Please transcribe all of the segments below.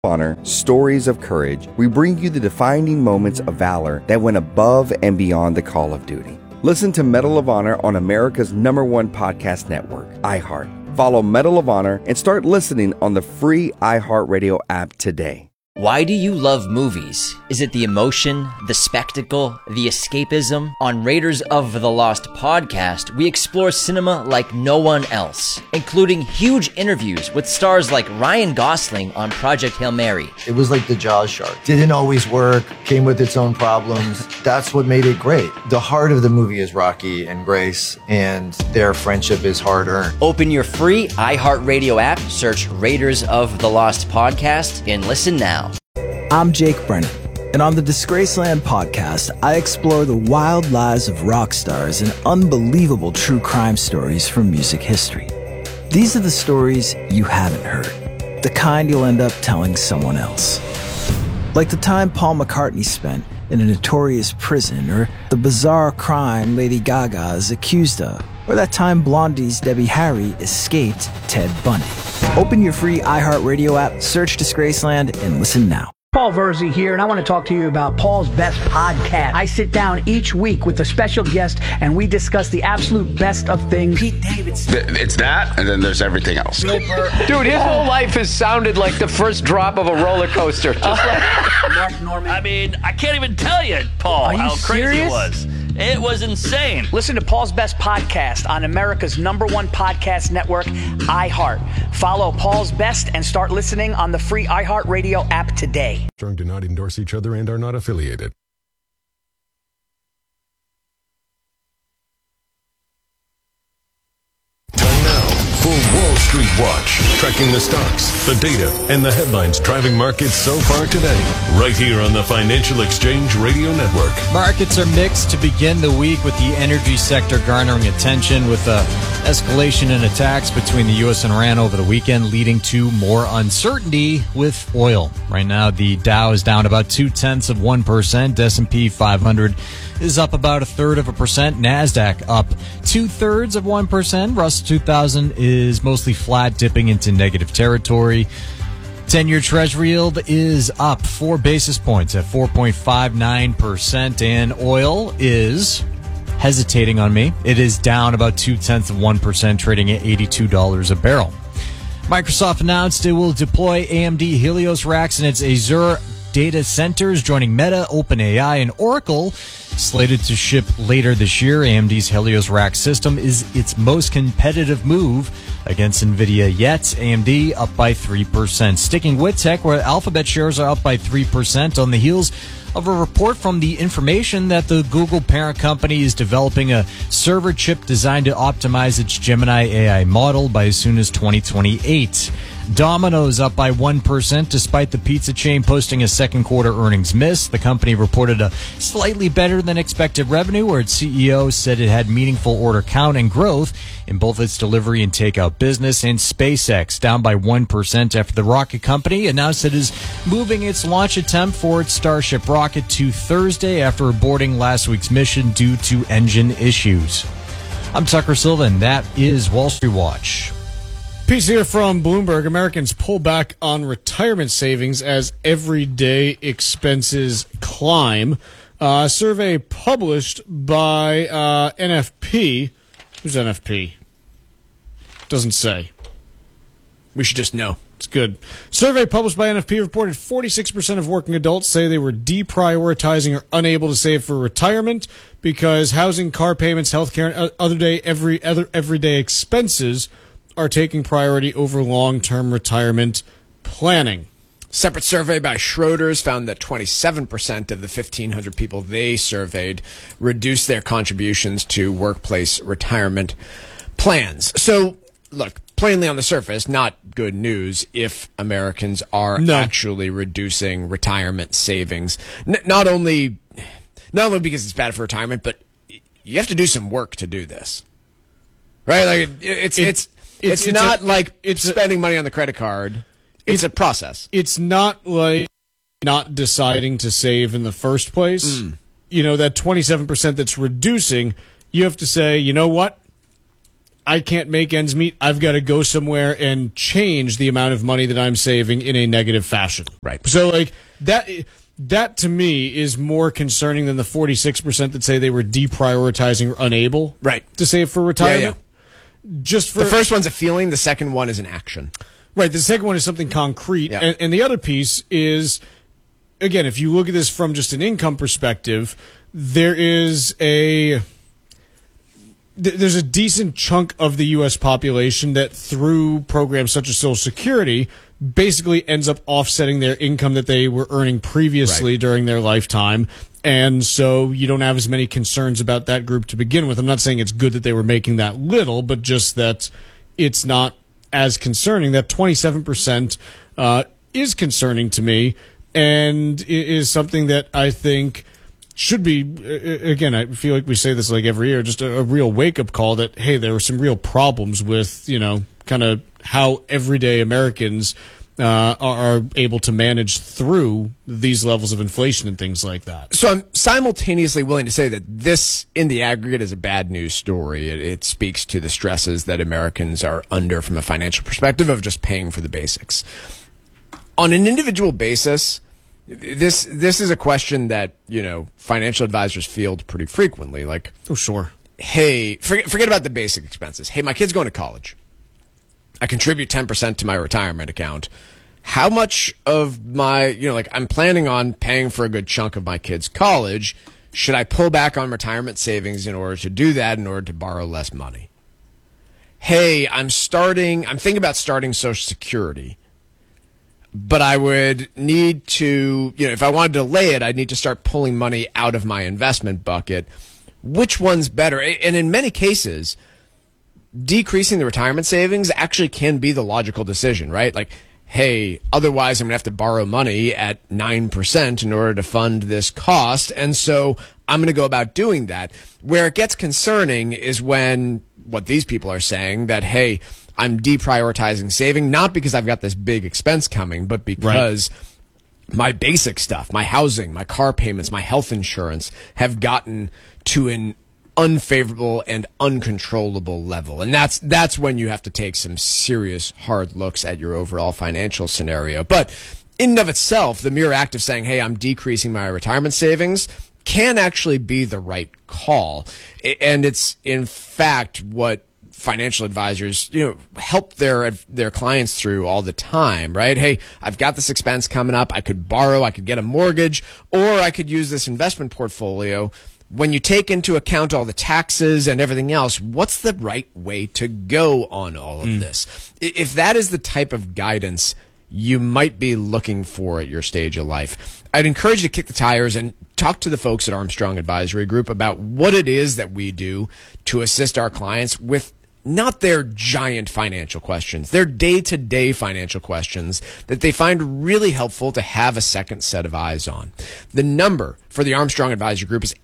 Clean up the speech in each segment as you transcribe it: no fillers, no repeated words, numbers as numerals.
Honor, Stories of Courage, we bring you the defining moments of valor that went above and beyond the call of duty. Listen to Medal of Honor on America's #1 podcast network, iHeart. Follow Medal of Honor and start listening on the free iHeartRadio app today. Why do you love movies? Is it the emotion, the spectacle, the escapism? On Raiders of the Lost podcast, we explore cinema like no one else, including huge interviews with stars like Ryan Gosling on Project Hail Mary. It was like the Jaws shark. Didn't always work, came with its own problems. That's what made it great. The heart of the movie is Rocky and Grace, and their friendship is hard-earned. Open your free iHeartRadio app, search Raiders of the Lost podcast, and listen now. I'm Jake Brennan, and on the Disgraceland podcast, I explore the wild lives of rock stars and unbelievable true crime stories from music history. These are the stories you haven't heard, the kind you'll end up telling someone else. Like the time Paul McCartney spent in a notorious prison, or the bizarre crime Lady Gaga is accused of, or that time Blondie's Debbie Harry escaped Ted Bundy. Open your free iHeartRadio app, search Disgraceland, and listen now. Paul Verzi here, and I want to talk to you about Paul's Best Podcast. I sit down each week with a special guest, and we discuss the absolute best of things. Pete Davidson. It's that, and then there's everything else. Dude, his whole life has sounded like the first drop of a roller coaster. Just like Mark Norman. I mean, I can't even tell you, Paul, how crazy it was. It was insane. Listen to Paul's Best Podcast on America's #1 podcast network, iHeart. Follow Paul's Best and start listening on the free iHeartRadio app today. Strong do not endorse each other and are not affiliated. Time now for Wall Street Watch, tracking the stocks, the data, and the headlines driving markets so far today, right here on the Financial Exchange Radio Network. Markets are mixed to begin the week, with the energy sector garnering attention, with the escalation in attacks between the U.S. and Iran over the weekend leading to more uncertainty with oil. Right now, the Dow is down about 0.2%. S&P 500 is up about 1/3%. NASDAQ up 2/3%. Russell 2000 is mostly flat, dipping into negative territory. 10-year Treasury yield is up 4 basis points at 4.59%, and oil is hesitating on me. It is down about 0.2%, trading at $82 a barrel. Microsoft announced it will deploy AMD Helios racks in its Azure data centers, joining Meta, OpenAI, and Oracle. Slated to ship later this year, AMD's Helios rack system is its most competitive move against NVIDIA yet. AMD up by 3%. Sticking with tech, where Alphabet shares are up by 3% on the heels of a report from The Information that the Google parent company is developing a server chip designed to optimize its Gemini AI model by as soon as 2028. Domino's up by 1% despite the pizza chain posting a second quarter earnings miss. The company reported a slightly better than expected revenue, where its CEO said it had meaningful order count and growth in both its delivery and takeout business. And SpaceX down by 1% after the rocket company announced it is moving its launch attempt for its Starship rocket to Thursday after aborting last week's mission due to engine issues. I'm Tucker Silva, and that is Wall Street Watch. Piece here from Bloomberg. Americans pull back on retirement savings as everyday expenses climb. A survey published by NFP. Who's NFP? Doesn't say. We should just know. It's good. Survey published by NFP reported 46% of working adults say they were deprioritizing or unable to save for retirement because housing, car payments, healthcare, and other everyday expenses are taking priority over long-term retirement planning. Separate survey by Schroders found that 27% of the 1,500 people they surveyed reduced their contributions to workplace retirement plans. So, look, plainly on the surface, not good news if Americans are actually reducing retirement savings. Not only because it's bad for retirement, but you have to do some work to do this, right? Like it's not like spending money on the credit card. It's a process. It's not like not deciding to save in the first place. You know, that 27% that's reducing, you have to say, you know what? I can't make ends meet. I've got to go somewhere and change the amount of money that I'm saving in a negative fashion. Right. So, like, that to me is more concerning than the 46% that say they were deprioritizing or unable to save for retirement. Just for the first one's a feeling, the second one is an action. Right. The second one is something concrete. And the other piece is, again, if you look at this from just an income perspective, there's a decent chunk of the U.S. population that through programs such as Social Security basically ends up offsetting their income that they were earning previously during their lifetime. And so you don't have as many concerns about that group to begin with. I'm not saying it's good that they were making that little, but just that it's not as concerning. That 27% is concerning to me and is something that I think should be, again, I feel like we say this like every year, just a real wake-up call that, hey, there were some real problems with, kind of how everyday Americans are able to manage through these levels of inflation and things like that. So I'm simultaneously willing to say that this, in the aggregate, is a bad news story. It speaks to the stresses that Americans are under from a financial perspective of just paying for the basics. On an individual basis, this is a question that, financial advisors field pretty frequently. Like, oh, sure. Hey, forget about the basic expenses. Hey, my kid's going to college. I contribute 10% to my retirement account. How much of my, I'm planning on paying for a good chunk of my kid's college. Should I pull back on retirement savings in order to do that, in order to borrow less money? Hey, I'm thinking about starting Social Security, but I would need to, if I wanted to delay it, I'd need to start pulling money out of my investment bucket. Which one's better? And in many cases, decreasing the retirement savings actually can be the logical decision, right? Like, hey, otherwise I'm going to have to borrow money at 9% in order to fund this cost. And so I'm going to go about doing that. Where it gets concerning is when what these people are saying that, hey, I'm deprioritizing saving, not because I've got this big expense coming, but because my basic stuff, my housing, my car payments, my health insurance have gotten to an unfavorable and uncontrollable level. And that's when you have to take some serious hard looks at your overall financial scenario. But in and of itself, the mere act of saying, hey, I'm decreasing my retirement savings can actually be the right call. And it's in fact what financial advisors, help their clients through all the time, right? Hey, I've got this expense coming up. I could borrow, I could get a mortgage, or I could use this investment portfolio. When you take into account all the taxes and everything else, what's the right way to go on all of this? If that is the type of guidance you might be looking for at your stage of life, I'd encourage you to kick the tires and talk to the folks at Armstrong Advisory Group about what it is that we do to assist our clients with not their giant financial questions, their day-to-day financial questions that they find really helpful to have a second set of eyes on. The number for the Armstrong Advisory Group is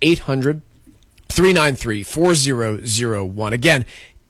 800-393-4001. Again,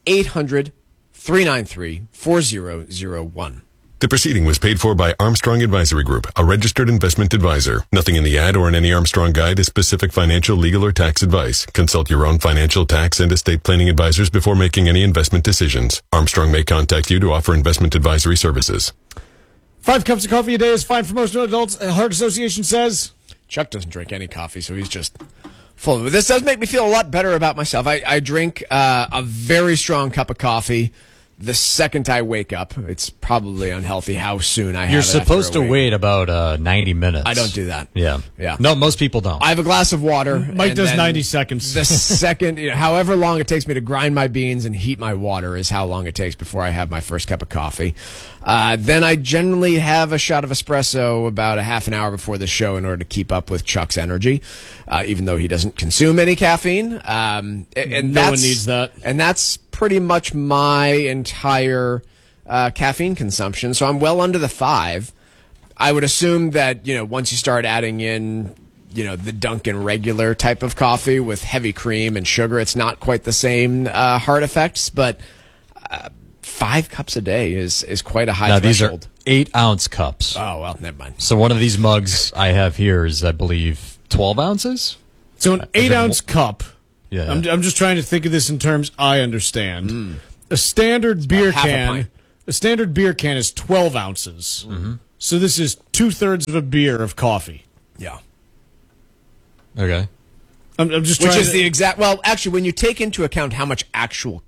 800-393-4001. The proceeding was paid for by Armstrong Advisory Group, a registered investment advisor. Nothing in the ad or in any Armstrong guide is specific financial, legal, or tax advice. Consult your own financial, tax, and estate planning advisors before making any investment decisions. Armstrong may contact you to offer investment advisory services. 5 cups of coffee a day is fine for most adults. Heart Association says. Chuck doesn't drink any coffee, so he's just full of it. This does make me feel a lot better about myself. I drink a very strong cup of coffee the second I wake up. It's probably unhealthy how soon I have You're it supposed after to wait about 90 minutes. I don't do that. Yeah. Yeah. No, most people don't. I have a glass of water. Mike does 90 seconds. The second, however long it takes me to grind my beans and heat my water is how long it takes before I have my first cup of coffee. Then I generally have a shot of espresso about a half an hour before the show in order to keep up with Chuck's energy, even though he doesn't consume any caffeine. And no one needs that. And that's pretty much my entire caffeine consumption. So I'm well under the 5. I would assume that, once you start adding in, the Dunkin' regular type of coffee with heavy cream and sugar, it's not quite the same heart effects, but 5 cups a day is quite a high threshold. These are 8-ounce cups. Oh, well, never mind. So one of these mugs I have here is, I believe, 12 ounces? So an 8-ounce cup. Yeah. I'm just trying to think of this in terms I understand. A standard beer half a can. pint. A standard beer can is 12 ounces. Mm-hmm. So this is 2/3 of a beer of coffee. Yeah. Okay. I'm just Which trying is the exact. Well, actually, when you take into account how much actual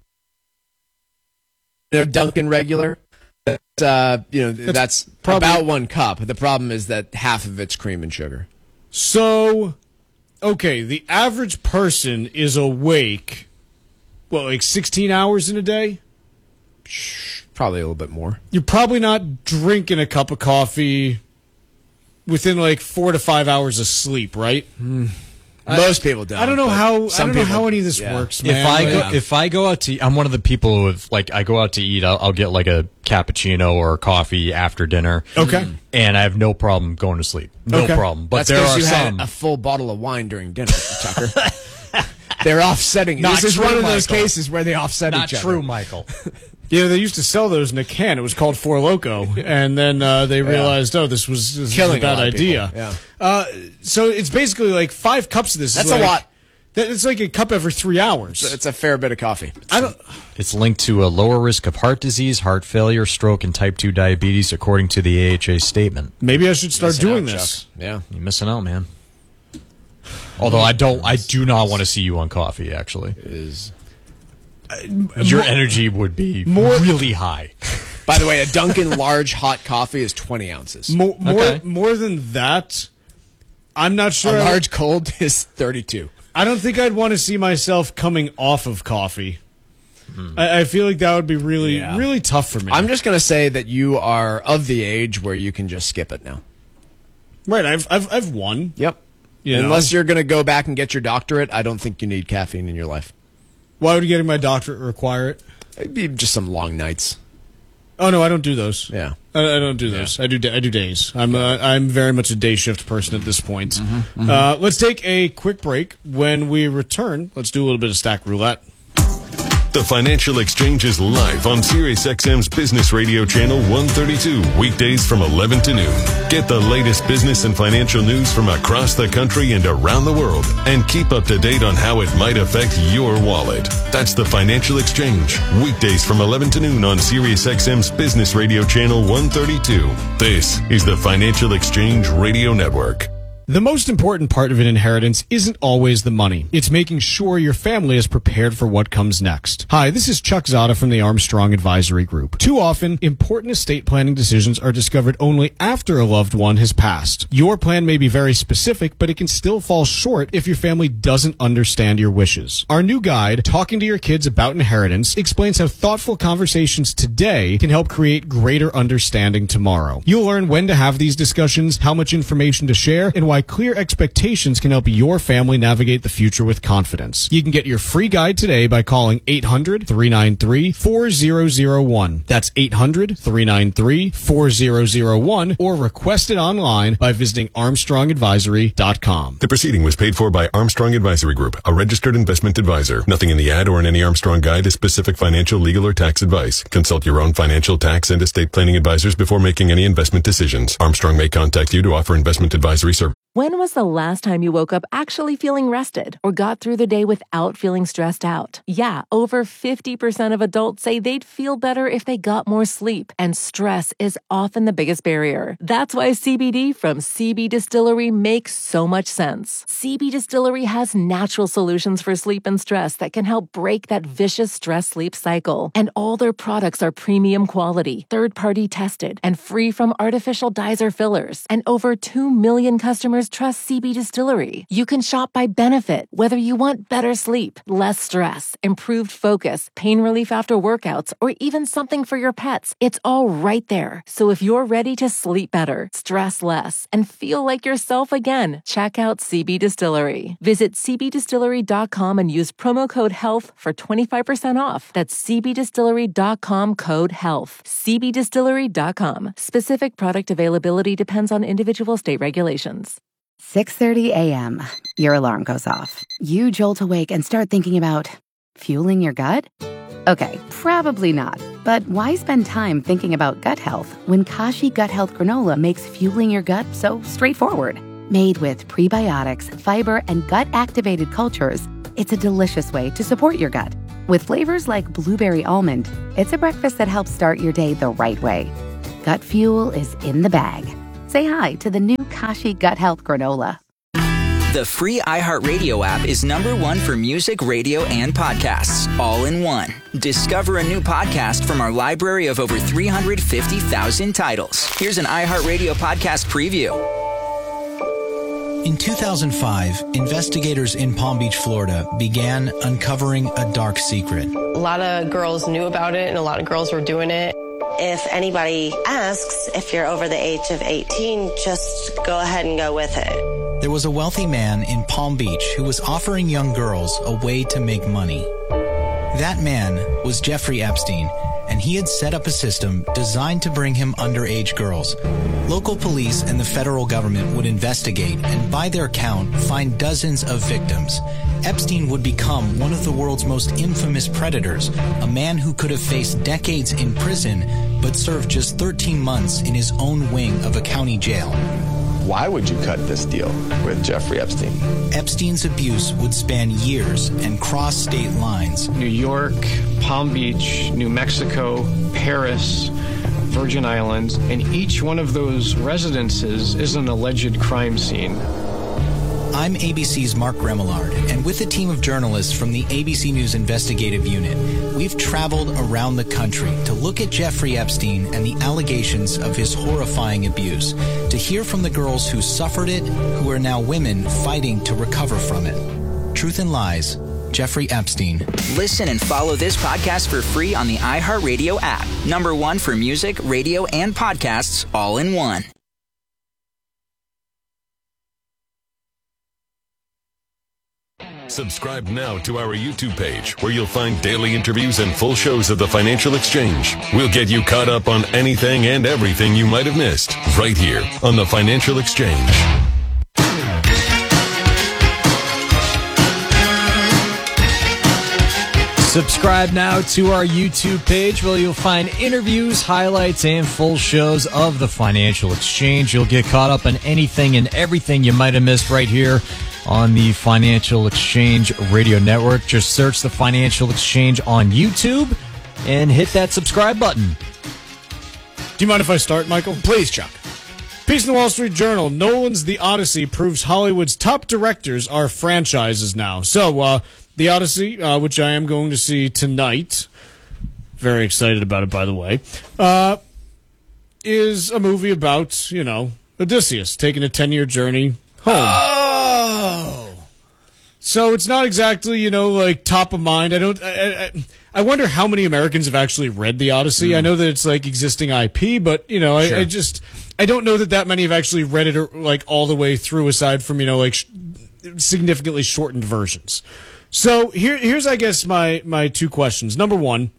Dunkin' regular, that's probably about 1 cup. The problem is that half of it's cream and sugar. So, okay, the average person is awake, like 16 hours in a day? Probably a little bit more. You're probably not drinking a cup of coffee within like 4 to 5 hours of sleep, right? Most people don't. I don't know how any of this works, man. If I go out to, I'm one of the people who have, like, I go out to eat, I'll get like a cappuccino or a coffee after dinner. Okay. And I have no problem going to sleep. No problem. But that's there are you some. had a full bottle of wine during dinner, Tucker. They're offsetting. Not This is true, one of those Michael. cases where they offset Not each other. true, Michael. Yeah, they used to sell those in a can. It was called Four Loko, and then they realized, this was a Killing bad a lot of idea. people. Yeah. So it's basically like 5 cups of this. That's is a like, lot. It's like a cup every 3 hours. It's a fair bit of coffee. It's linked to a lower risk of heart disease, heart failure, stroke, and type 2 diabetes, according to the AHA statement. Maybe I should start Missing doing out, this. Chuck. Yeah. You're missing out, man. Although I do not want to see you on coffee, actually. Your energy would be really high. By the way, a Dunkin' large hot coffee is 20 ounces. More than that, I'm not sure. A large cold is 32. I don't think I'd want to see myself coming off of coffee. I feel like that would be really tough for me. I'm just going to say that you are of the age where you can just skip it now. Right, I've won. Yep. Unless you're going to go back and get your doctorate, I don't think you need caffeine in your life. Why would getting my doctorate require it? It'd be just some long nights. Oh no, I don't do those. Yeah, I don't do those. Yeah. I do days. I'm very much a day shift person at this point. Let's take a quick break. When we return, let's do a little bit of stack roulette. The Financial Exchange is live on SiriusXM's Business Radio Channel 132, weekdays from 11 to noon. Get the latest business and financial news from across the country and around the world, and keep up to date on how it might affect your wallet. That's the Financial Exchange, weekdays from 11 to noon on SiriusXM's Business Radio Channel 132. This is the Financial Exchange Radio Network. The most important part of an inheritance isn't always the money. It's making sure your family is prepared for what comes next. Hi, this is Chuck Zada from the Armstrong Advisory Group. Too often, important estate planning decisions are discovered only after a loved one has passed. Your plan may be very specific, but it can still fall short if your family doesn't understand your wishes. Our new guide, Talking to Your Kids About Inheritance, explains how thoughtful conversations today can help create greater understanding tomorrow. You'll learn when to have these discussions, how much information to share, and why clear expectations can help your family navigate the future with confidence. You can get your free guide today by calling 800-393-4001. That's 800-393-4001, or request it online by visiting ArmstrongAdvisory.com. The proceeding was paid for by Armstrong Advisory Group, a registered investment advisor. Nothing in the ad or in any Armstrong guide is specific financial, legal, or tax advice. Consult your own financial, tax, and estate planning advisors before making any investment decisions. Armstrong may contact you to offer investment advisory service. When was the last time you woke up actually feeling rested or got through the day without feeling stressed out? Yeah, over 50% of adults say they'd feel better if they got more sleep, and stress is often the biggest barrier. That's why CBD from CB Distillery makes so much sense. CB Distillery has natural solutions for sleep and stress that can help break that vicious stress-sleep cycle. And all their products are premium quality, third-party tested, and free from artificial dyes or fillers. And over 2 million customers trust CB Distillery. You can shop by benefit, whether you want better sleep, less stress, improved focus, pain relief after workouts, or even something for your pets. It's all right there. So if you're ready to sleep better, stress less, and feel like yourself again, check out CB Distillery. Visit cbdistillery.com and use promo code HEALTH for 25% off. That's cbdistillery.com, code HEALTH. cbdistillery.com. Specific product availability depends on individual state regulations. 6:30 a.m. Your alarm goes off. You jolt awake and start thinking about fueling your gut? Okay, probably not. But why spend time thinking about gut health when Kashi Gut Health Granola makes fueling your gut so straightforward? Made with prebiotics, fiber, and gut-activated cultures, it's a delicious way to support your gut. With flavors like blueberry almond, it's a breakfast that helps start your day the right way. Gut Fuel is in the bag. Say hi to the new Kashi Gut Health Granola. The free iHeartRadio app is #1 for music, radio, and podcasts, all in one. Discover a new podcast from our library of over 350,000 titles. Here's an iHeartRadio podcast preview. In 2005, investigators in Palm Beach, Florida, began uncovering a dark secret. A lot of girls knew about it, and a lot of girls were doing it. If anybody asks if you're over the age of 18, just go ahead and go with it. There was a wealthy man in Palm Beach who was offering young girls a way to make money. That man was Jeffrey Epstein, and he had set up a system designed to bring him underage girls. Local police and the federal government would investigate and, by their count, find dozens of victims. Epstein would become one of the world's most infamous predators, a man who could have faced decades in prison but served just 13 months in his own wing of a county jail. Why would you cut this deal with Jeffrey Epstein? Epstein's abuse would span years and cross state lines. New York, Palm Beach, New Mexico, Paris, Virgin Islands, and each one of those residences is an alleged crime scene. I'm ABC's Mark Remillard, and with a team of journalists from the ABC News Investigative Unit, we've traveled around the country to look at Jeffrey Epstein and the allegations of his horrifying abuse, to hear from the girls who suffered it, who are now women fighting to recover from it. Truth and Lies, Jeffrey Epstein. Listen and follow this podcast for free on the iHeartRadio app. #1 for music, radio, and podcasts, all in one. Subscribe now to our YouTube page, where you'll find daily interviews and full shows of the Financial Exchange. We'll get you caught up on anything and everything you might have missed, right here on the Financial Exchange. Subscribe now to our YouTube page, where you'll find interviews, highlights, and full shows of the Financial Exchange. You'll get caught up on anything and everything you might have missed right here on the Financial Exchange Radio Network. Just search the Financial Exchange on YouTube and hit that subscribe button. Do you mind if I start, Michael? Please, Chuck. Piece in the Wall Street Journal: Nolan's The Odyssey proves Hollywood's top directors are franchises now. So, The Odyssey, which I am going to see tonight, very excited about it, by the way, is a movie about, Odysseus taking a 10-year journey home. Oh! So it's not exactly, top of mind. I wonder how many Americans have actually read The Odyssey. I know that it's existing IP, but, sure. I don't know that many have actually read it all the way through, aside from, significantly shortened versions. So here's, I guess, my two questions. Number one,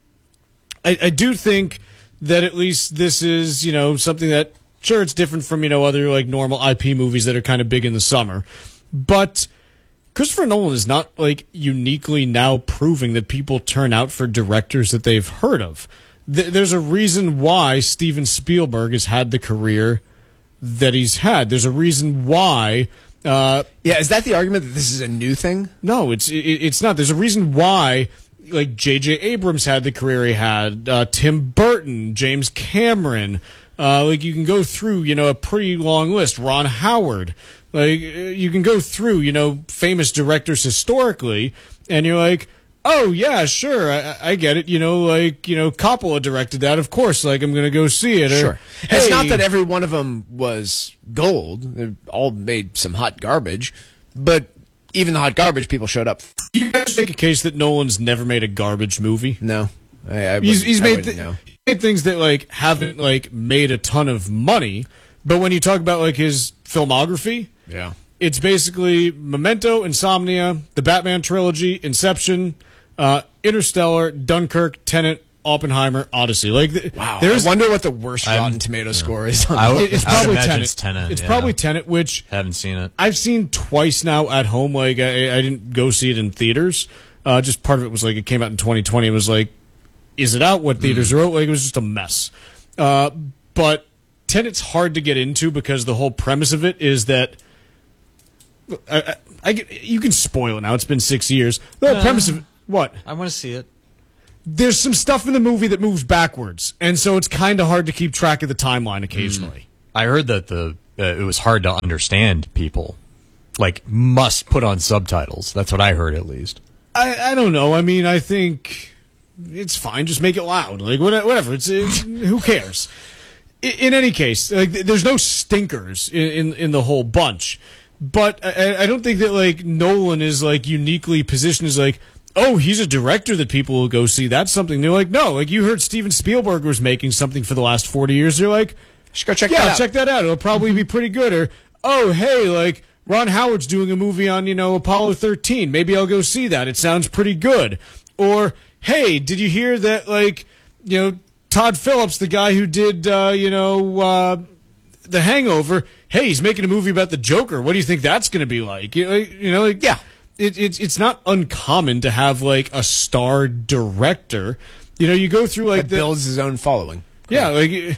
I do think that at least this is, something that, sure, it's different from, other normal IP movies that are kind of big in the summer. But Christopher Nolan is not uniquely now proving that people turn out for directors that they've heard of. There's a reason why Steven Spielberg has had the career that he's had. There's a reason why. Is that the argument that this is a new thing? No, it's not. There's a reason why, J.J. Abrams had the career he had, Tim Burton, James Cameron. You can go through, a pretty long list. Ron Howard. You can go through, famous directors historically, and you're like, oh, yeah, sure, I get it. Coppola directed that. Of course, I'm going to go see it. Sure. It's not that every one of them was gold. They all made some hot garbage. But even the hot garbage, people showed up. You guys make a case that Nolan's never made a garbage movie? No. He's made things that, haven't, made a ton of money. But when you talk about, his filmography, yeah, it's basically Memento, Insomnia, the Batman trilogy, Inception, Interstellar, Dunkirk, Tenet, Oppenheimer, Odyssey. Wow. I wonder what the worst Rotten Tomato score is. It's probably Tenet. It's probably Tenet, which haven't seen it. I've seen twice now at home. I didn't go see it in theaters. Just part of it was it came out in 2020. It was is it out? What theaters are out? It was just a mess. But Tenet's hard to get into because the whole premise of it is that you can spoil it now. It's been 6 years. The whole premise of what? I want to see it. there's some stuff in the movie that moves backwards, and so it's kind of hard to keep track of the timeline occasionally. I heard that it was hard to understand people. Like, must put on subtitles. That's what I heard, at least. I don't know. I mean, I think it's fine. Just make it loud. Like, whatever. It's who cares? In any case, like, there's no stinkers in the whole bunch. But I don't think that, like, Nolan is, like, uniquely positioned as, like, oh, he's a director that people will go see. That's something new. Like, no. Like, you heard Steven Spielberg was making something for the last 40 years. You're like, just go check that out. Check that out. It'll probably be pretty good. Or, oh, hey, like, Ron Howard's doing a movie on, Apollo 13. Maybe I'll go see that. It sounds pretty good. Or, hey, did you hear that, like, Todd Phillips, the guy who did, The Hangover, hey, he's making a movie about the Joker. What do you think that's going to be like? Yeah. It's not uncommon to have, like, a star director. You go through, like, that builds his own following. Yeah, like,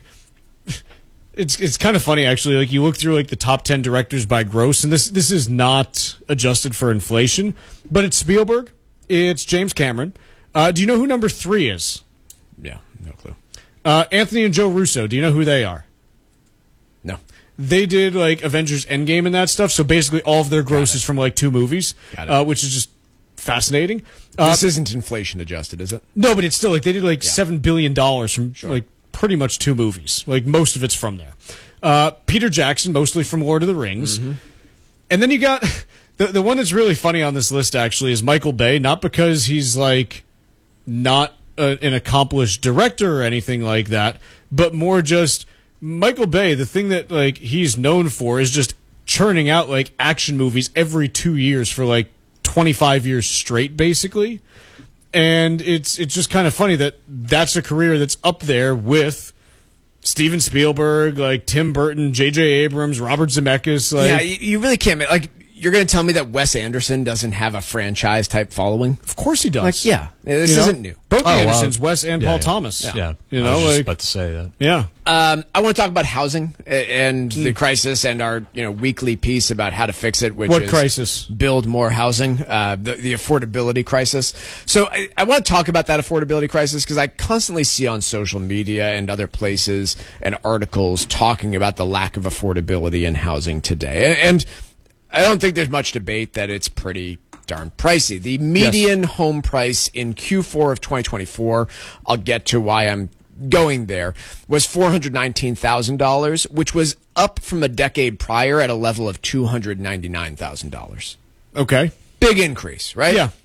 it's kind of funny, actually. Like, you look through, like, the top 10 directors by gross, and this is not adjusted for inflation, but it's Spielberg, it's James Cameron. Do you know who number 3 is? Yeah, no clue. Anthony and Joe Russo. Do you know who they are? No. They did, like, Avengers Endgame and that stuff, so basically all of their gross is from, like, 2 movies, which is just fascinating. This isn't inflation adjusted, is it? No, but it's still, like, they did, like, $7 billion from, like, pretty much 2 movies. Like, most of it's from there. Peter Jackson, mostly from Lord of the Rings. Mm-hmm. And then you got... The one that's really funny on this list, actually, is Michael Bay, not because he's, like, not an accomplished director or anything like that, but more just... Michael Bay, the thing that, like, he's known for is just churning out, like, action movies every 2 years for, like, 25 years straight, basically. And it's just kind of funny that that's a career that's up there with Steven Spielberg, like, Tim Burton, J.J. Abrams, Robert Zemeckis. Like, yeah, you really can't. Like, you're going to tell me that Wes Anderson doesn't have a franchise-type following? Of course he does. Like, yeah, this isn't new. Both Andersons, Wes and Paul Thomas. Yeah. I was just about to say that. Yeah. I want to talk about housing and the crisis and our weekly piece about how to fix it, which what is crisis? Build more housing, the affordability crisis. So I want to talk about that affordability crisis because I constantly see on social media and other places and articles talking about the lack of affordability in housing today. And I don't think there's much debate that it's pretty darn pricey. The median home price in Q4 of 2024, I'll get to why I'm going there, was $419,000, which was up from a decade prior at a level of $299,000. Okay. Big increase, right? Yeah.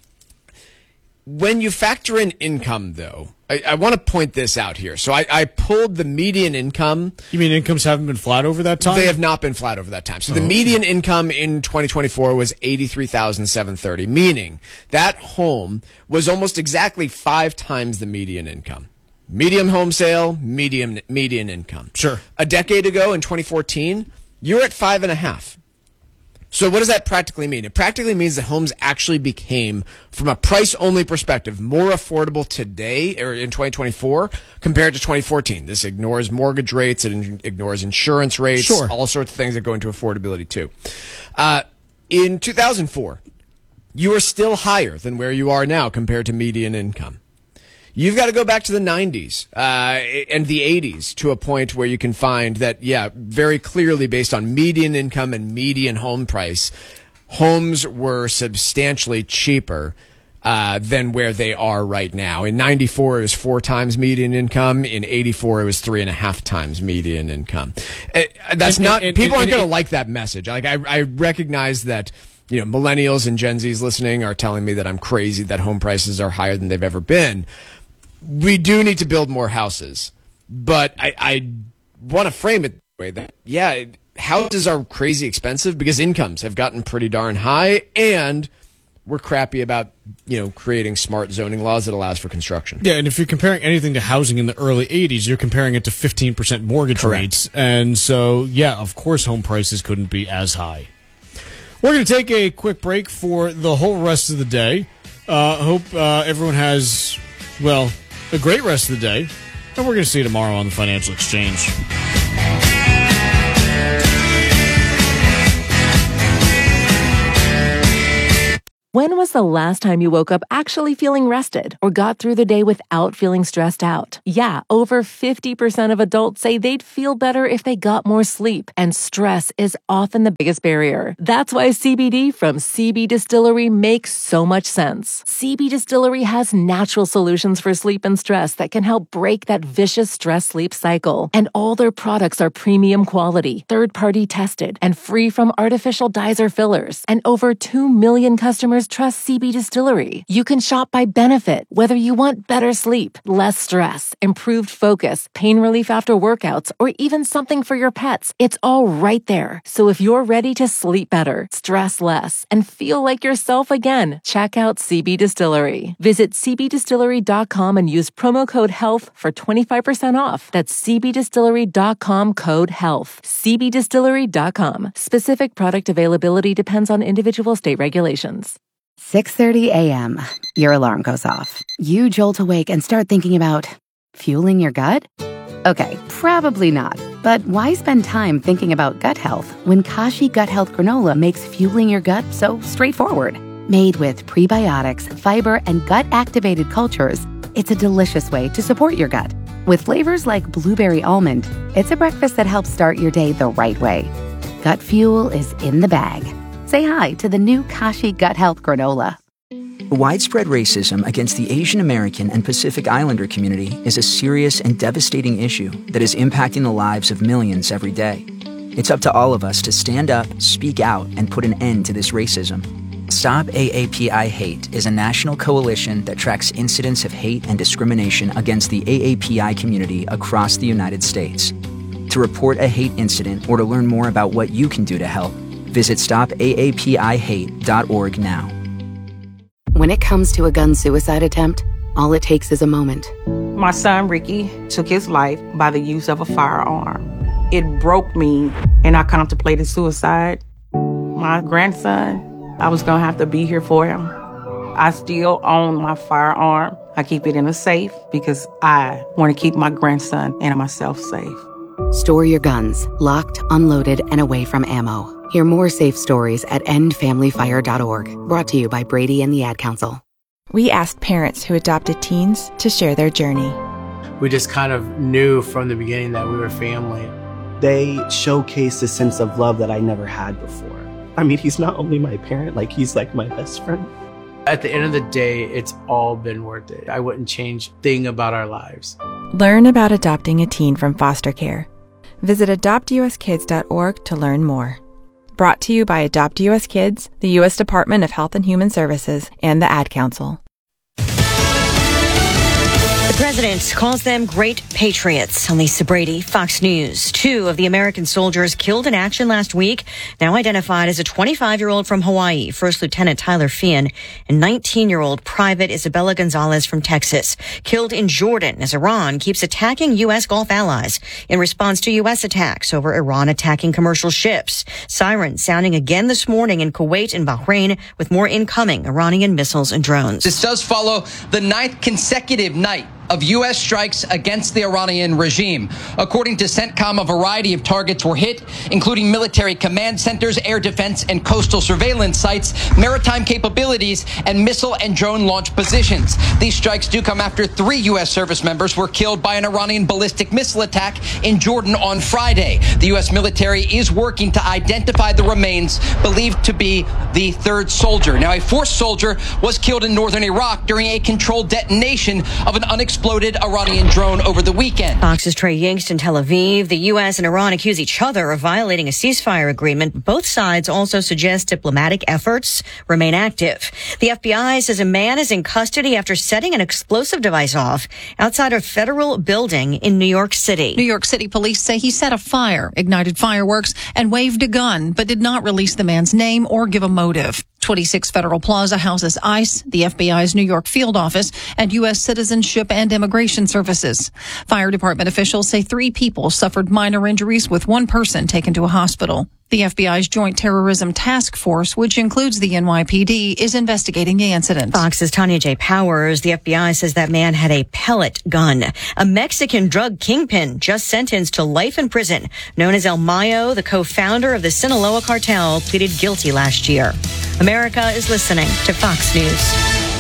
When you factor in income, though, I want to point this out here. So I pulled the median income. You mean incomes haven't been flat over that time? They have not been flat over that time. So the median income in 2024 was $83,730, meaning that home was almost exactly 5 times the median income. Median home sale, median income. Sure. A decade ago in 2014, you're at 5.5. So what does that practically mean? It practically means that homes actually became, from a price-only perspective, more affordable today, or in 2024, compared to 2014. This ignores mortgage rates, it ignores insurance rates, all sorts of things that go into affordability too. In 2004, you are still higher than where you are now compared to median income. You've got to go back to the 90s and the 80s to a point where you can find that, very clearly based on median income and median home price, homes were substantially cheaper than where they are right now. In 94, it was 4 times median income. In 84, it was 3.5 times median income. People aren't going to like that message. Like I recognize that. Millennials and Gen Zs listening are telling me that I'm crazy, that home prices are higher than they've ever been. We do need to build more houses, but I want to frame it the way that, houses are crazy expensive because incomes have gotten pretty darn high, and we're crappy about, creating smart zoning laws that allows for construction. Yeah, and if you're comparing anything to housing in the early 80s, you're comparing it to 15% mortgage rates. And so, of course, home prices couldn't be as high. We're going to take a quick break for the whole rest of the day. Hope everyone has, a great rest of the day. And we're going to see you tomorrow on the Financial Exchange. When was the last time you woke up actually feeling rested or got through the day without feeling stressed out? Yeah, over 50% of adults say they'd feel better if they got more sleep, and stress is often the biggest barrier. That's why CBD from CB Distillery makes so much sense. CB Distillery has natural solutions for sleep and stress that can help break that vicious stress-sleep cycle. And all their products are premium quality, third-party tested, and free from artificial dyes or fillers. And over 2 million customers trust CB Distillery. You can shop by benefit, whether you want better sleep, less stress, improved focus, pain relief after workouts, or even something for your pets. It's all right there. So if you're ready to sleep better, stress less, and feel like yourself again, check out CB Distillery. Visit cbdistillery.com and use promo code HEALTH for 25% off. That's cbdistillery.com, code HEALTH. cbdistillery.com. Specific product availability depends on individual state regulations. 6:30 a.m. Your alarm goes off. You jolt awake and start thinking about fueling your gut? Okay, probably not. But why spend time thinking about gut health when Kashi Gut Health Granola makes fueling your gut so straightforward? Made with prebiotics, fiber, and gut-activated cultures, it's a delicious way to support your gut. With flavors like blueberry almond, it's a breakfast that helps start your day the right way. Gut fuel is in the bag. Say hi to the new Kashi Gut Health Granola. Widespread racism against the Asian American and Pacific Islander community is a serious and devastating issue that is impacting the lives of millions every day. It's up to all of us to stand up, speak out, and put an end to this racism. Stop AAPI Hate is a national coalition that tracks incidents of hate and discrimination against the AAPI community across the United States. To report a hate incident or to learn more about what you can do to help, visit stopaapihate.org now. When it comes to a gun suicide attempt, all it takes is a moment. My son, Ricky, took his life by the use of a firearm. It broke me, and I contemplated suicide. My grandson, I was going to have to be here for him. I still own my firearm. I keep it in a safe because I want to keep my grandson and myself safe. Store your guns, locked, unloaded, and away from ammo. Hear more safe stories at endfamilyfire.org. Brought to you by Brady and the Ad Council. We asked parents who adopted teens to share their journey. We just kind of knew from the beginning that we were family. They showcased a sense of love that I never had before. I mean, he's not only my parent, he's like my best friend. At the end of the day, it's all been worth it. I wouldn't change a thing about our lives. Learn about adopting a teen from foster care. Visit adoptuskids.org to learn more. Brought to you by Adopt US Kids, the U.S. Department of Health and Human Services, and the Ad Council. The president calls them great patriots. Lisa Brady, Fox News. 2 of the American soldiers killed in action last week, now identified as a 25-year-old from Hawaii, First Lieutenant Tyler Feehan, and 19-year-old Private Isabella Gonzalez from Texas, killed in Jordan as Iran keeps attacking U.S. Gulf allies in response to U.S. attacks over Iran attacking commercial ships. Sirens sounding again this morning in Kuwait and Bahrain with more incoming Iranian missiles and drones. This does follow the 9th consecutive night of U.S. strikes against the Iranian regime. According to CENTCOM, a variety of targets were hit, including military command centers, air defense and coastal surveillance sites, maritime capabilities, and missile and drone launch positions. These strikes do come after 3 U.S. service members were killed by an Iranian ballistic missile attack in Jordan on Friday. The U.S. military is working to identify the remains believed to be the 3rd soldier. Now, a 4th soldier was killed in northern Iraq during a controlled detonation of an unexploded Iranian drone over the weekend. Fox's Trey Yingst in Tel Aviv. The U.S. and Iran accuse each other of violating a ceasefire agreement. Both sides also suggest diplomatic efforts remain active. The FBI says a man is in custody after setting an explosive device off outside a federal building in New York City. New York City police say he set a fire, ignited fireworks, and waved a gun, but did not release the man's name or give a motive. 26 Federal Plaza houses ICE, the FBI's New York field office, and U.S. Citizenship and Immigration Services. Fire department officials say 3 people suffered minor injuries, with 1 person taken to a hospital. The FBI's Joint Terrorism Task Force, which includes the NYPD, is investigating the incident. Fox's Tanya J. Powers. The FBI says that man had a pellet gun. A Mexican drug kingpin just sentenced to life in prison, known as El Mayo, the co-founder of the Sinaloa cartel, pleaded guilty last year. America is listening to Fox News.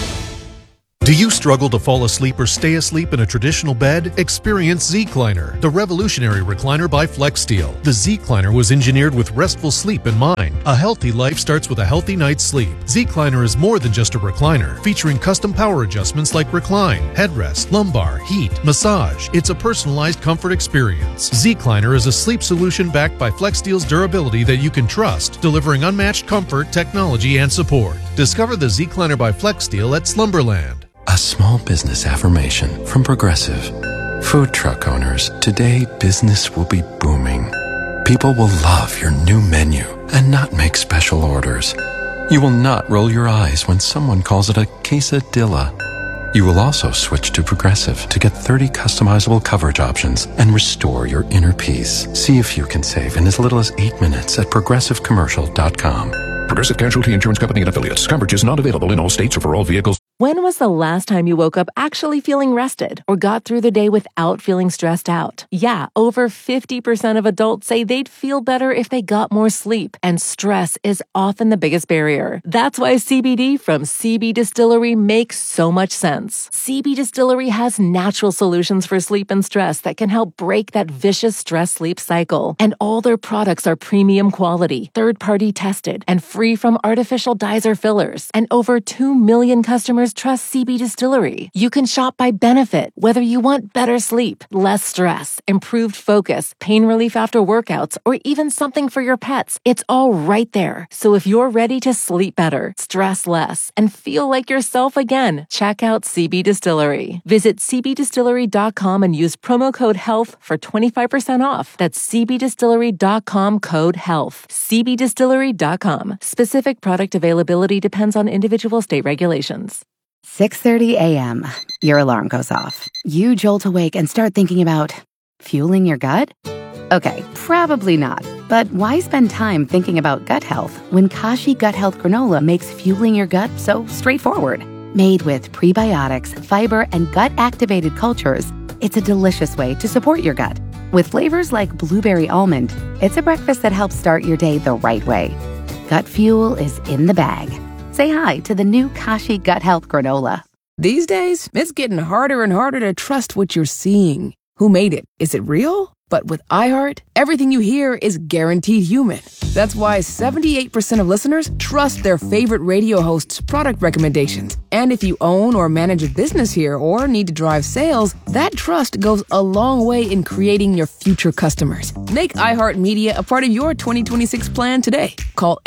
Do you struggle to fall asleep or stay asleep in a traditional bed? Experience Z-Cliner, the revolutionary recliner by FlexSteel. The Z-Cliner was engineered with restful sleep in mind. A healthy life starts with a healthy night's sleep. Z-Cliner is more than just a recliner, featuring custom power adjustments like recline, headrest, lumbar, heat, massage. It's a personalized comfort experience. Z-Cliner is a sleep solution backed by FlexSteel's durability that you can trust, delivering unmatched comfort, technology, and support. Discover the Z-Cliner by FlexSteel at Slumberland. A small business affirmation from Progressive. Food truck owners, today business will be booming. People will love your new menu and not make special orders. You will not roll your eyes when someone calls it a quesadilla. You will also switch to Progressive to get 30 customizable coverage options and restore your inner peace. See if you can save in as little as 8 minutes at progressivecommercial.com. Progressive Casualty Insurance Company and Affiliates. Coverage is not available in all states or for all vehicles. When was the last time you woke up actually feeling rested or got through the day without feeling stressed out? Yeah, over 50% of adults say they'd feel better if they got more sleep, and stress is often the biggest barrier. That's why CBD from CB Distillery makes so much sense. CB Distillery has natural solutions for sleep and stress that can help break that vicious stress-sleep cycle. And all their products are premium quality, third-party tested, and free from artificial dyes or fillers. And over 2 million customers trust CB Distillery. You can shop by benefit, whether you want better sleep, less stress, improved focus, pain relief after workouts, or even something for your pets. It's all right there. So if you're ready to sleep better, stress less, and feel like yourself again, check out CB Distillery. Visit cbdistillery.com and use promo code HEALTH for 25% off. That's cbdistillery.com, code HEALTH. cbdistillery.com. Specific product availability depends on individual state regulations. 6:30 a.m. Your alarm goes off. You jolt awake and start thinking about fueling your gut? Okay, probably not. But why spend time thinking about gut health when Kashi Gut Health Granola makes fueling your gut so straightforward? Made with prebiotics, fiber, and gut-activated cultures, it's a delicious way to support your gut. With flavors like blueberry almond, it's a breakfast that helps start your day the right way. Gut fuel is in the bag. Say hi to the new Kashi Gut Health Granola. These days, it's getting harder and harder to trust what you're seeing. Who made it? Is it real? But with iHeart, everything you hear is guaranteed human. That's why 78% of listeners trust their favorite radio hosts' product recommendations. And if you own or manage a business here or need to drive sales, that trust goes a long way in creating your future customers. Make iHeartMedia a part of your 2026 plan today. Call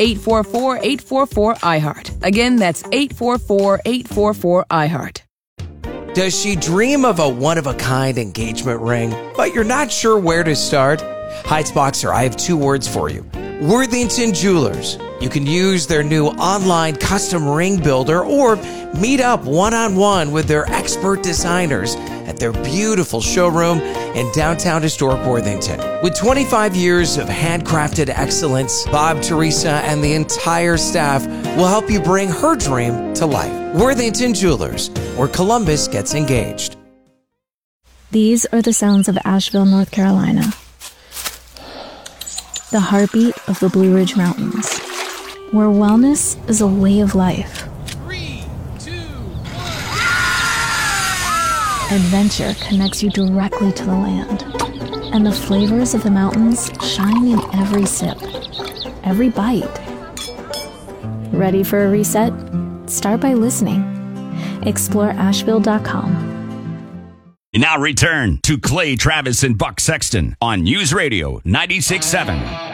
844-844-iHeart. Again, that's 844-844-iHeart. Does she dream of a one-of-a-kind engagement ring, but you're not sure where to start? Heights Boxer, I have 2 words for you. Worthington Jewelers. You can use their new online custom ring builder or meet up one-on-one with their expert designers at their beautiful showroom in downtown historic Worthington. With 25 years of handcrafted excellence, Bob, Teresa, and the entire staff will help you bring her dream to life. Worthington Jewelers, where Columbus gets engaged. These are the sounds of Asheville, North Carolina. The heartbeat of the Blue Ridge Mountains, where wellness is a way of life. 3, 2, 1. Adventure connects you directly to the land, and the flavors of the mountains shine in every sip, every bite. Ready for a reset? Start by listening. Explore Asheville.com. Now return to Clay Travis and Buck Sexton on News Radio 96.7.